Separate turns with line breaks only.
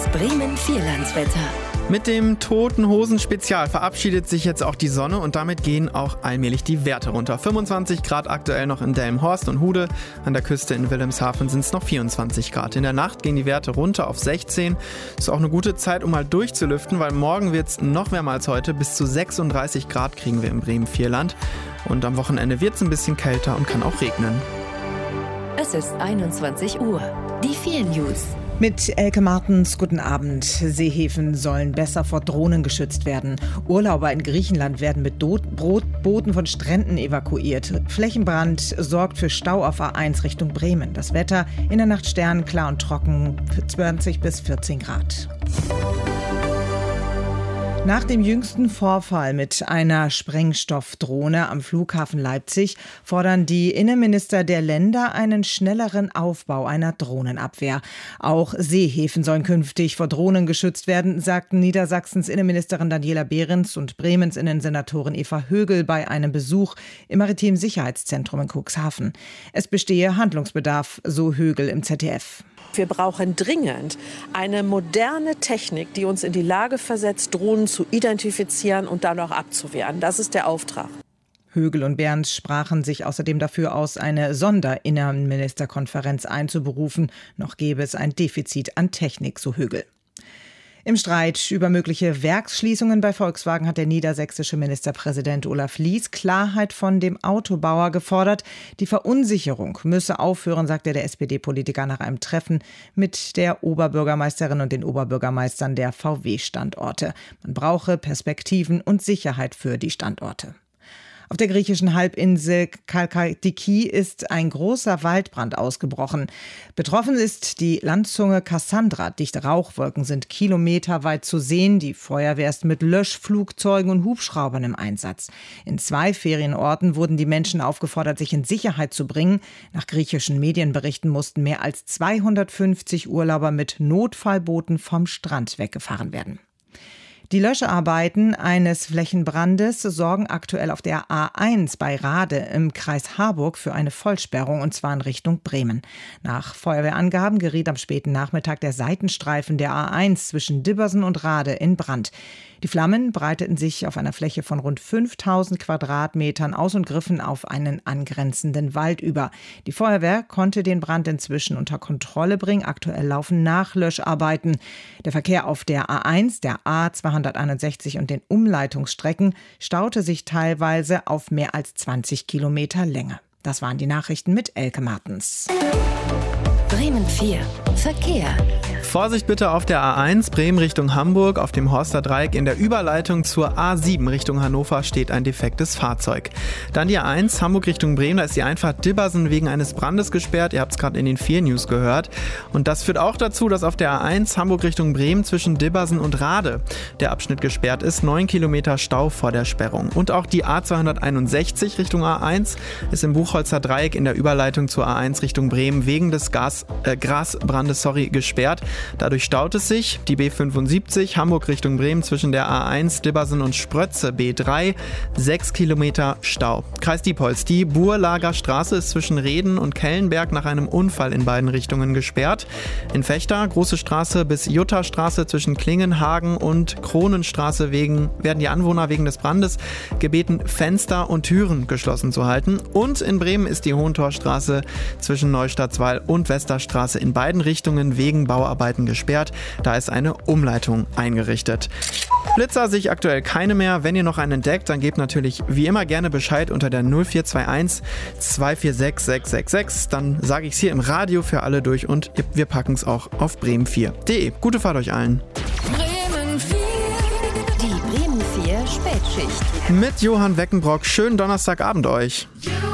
Bremen Vierlandswetter.
Mit dem Toten Hosen Spezial verabschiedet sich jetzt auch die Sonne und damit gehen auch allmählich die Werte runter. 25 Grad aktuell noch in Delmenhorst und Hude. An der Küste in Wilhelmshaven sind es noch 24 Grad. In der Nacht gehen die Werte runter auf 16. Ist auch eine gute Zeit, um mal durchzulüften, weil morgen wird es noch wärmer als heute. Bis zu 36 Grad kriegen wir im Bremen Vierland. Und am Wochenende wird es ein bisschen kälter und kann auch regnen.
Es ist 21 Uhr. Die 4 News.
Mit Elke Martens, guten Abend. Seehäfen sollen besser vor Drohnen geschützt werden. Urlauber in Griechenland werden mit Booten von Stränden evakuiert. Flächenbrand sorgt für Stau auf A1 Richtung Bremen. Das Wetter in der Nacht sternklar und trocken, 20 bis 14 Grad. Nach dem jüngsten Vorfall mit einer Sprengstoffdrohne am Flughafen Leipzig fordern die Innenminister der Länder einen schnelleren Aufbau einer Drohnenabwehr. Auch Seehäfen sollen künftig vor Drohnen geschützt werden, sagten Niedersachsens Innenministerin Daniela Behrens und Bremens Innensenatorin Eva Högel bei einem Besuch im Maritimen Sicherheitszentrum in Cuxhaven. Es bestehe Handlungsbedarf, so Högel im ZDF.
Wir brauchen dringend eine moderne Technik, die uns in die Lage versetzt, Drohnen zu identifizieren und dann auch abzuwehren. Das ist der Auftrag.
Högel und Behrens sprachen sich außerdem dafür aus, eine Sonderinnenministerkonferenz einzuberufen. Noch gäbe es ein Defizit an Technik, so Högel. Im Streit über mögliche Werksschließungen bei Volkswagen hat der niedersächsische Ministerpräsident Olaf Lies Klarheit von dem Autobauer gefordert. Die Verunsicherung müsse aufhören, sagte der SPD-Politiker nach einem Treffen mit der Oberbürgermeisterin und den Oberbürgermeistern der VW-Standorte. Man brauche Perspektiven und Sicherheit für die Standorte. Auf der griechischen Halbinsel Kalkidiki ist ein großer Waldbrand ausgebrochen. Betroffen ist die Landzunge Cassandra. Dichte Rauchwolken sind kilometerweit zu sehen. Die Feuerwehr ist mit Löschflugzeugen und Hubschraubern im Einsatz. In 2 Ferienorten wurden die Menschen aufgefordert, sich in Sicherheit zu bringen. Nach griechischen Medienberichten mussten mehr als 250 Urlauber mit Notfallbooten vom Strand weggefahren werden. Die Löscharbeiten eines Flächenbrandes sorgen aktuell auf der A1 bei Rade im Kreis Harburg für eine Vollsperrung, und zwar in Richtung Bremen. Nach Feuerwehrangaben geriet am späten Nachmittag der Seitenstreifen der A1 zwischen Dibbersen und Rade in Brand. Die Flammen breiteten sich auf einer Fläche von rund 5000 Quadratmetern aus und griffen auf einen angrenzenden Wald über. Die Feuerwehr konnte den Brand inzwischen unter Kontrolle bringen. Aktuell laufen Nachlöscharbeiten. Der Verkehr auf der A1, der A261 und den Umleitungsstrecken staute sich teilweise auf mehr als 20 Kilometer Länge. Das waren die Nachrichten mit Elke Martens.
Bremen 4. Verkehr.
Vorsicht bitte auf der A1 Bremen Richtung Hamburg. Auf dem Horster Dreieck in der Überleitung zur A7 Richtung Hannover steht ein defektes Fahrzeug. Dann die A1 Hamburg Richtung Bremen. Da ist die Einfahrt Dibbersen wegen eines Brandes gesperrt. Ihr habt es gerade in den 4 News gehört. Und das führt auch dazu, dass auf der A1 Hamburg Richtung Bremen zwischen Dibbersen und Rade der Abschnitt gesperrt ist. 9 Kilometer Stau vor der Sperrung. Und auch die A261 Richtung A1 ist im Buchholzer Dreieck in der Überleitung zur A1 Richtung Bremen wegen des Grasbrandes gesperrt. Dadurch staut es sich. Die B75 Hamburg Richtung Bremen zwischen der A1 Dibbersen und Sprötze B3 6 Kilometer Stau. Kreis Diepholz. Die Burlager Straße ist zwischen Reden und Kellenberg nach einem Unfall in beiden Richtungen gesperrt. In Vechta Große Straße bis Juttastraße zwischen Klingenhagen und Kronenstraße werden die Anwohner wegen des Brandes gebeten, Fenster und Türen geschlossen zu halten. Und in Bremen ist die Hohentorstraße zwischen Neustadtswall und Westerstraße in beiden Richtungen wegen Bauarbeiten gesperrt. Da ist eine Umleitung eingerichtet. Blitzer sehe ich aktuell keine mehr. Wenn ihr noch einen entdeckt, dann gebt natürlich wie immer gerne Bescheid unter der 0421 246 666. Dann sage ich es hier im Radio für alle durch und wir packen es auch auf bremen4.de. Gute Fahrt euch allen.
Bremen 4. Die Bremen 4 Spätschicht.
Mit Johann Weckenbrock. Schönen Donnerstagabend euch.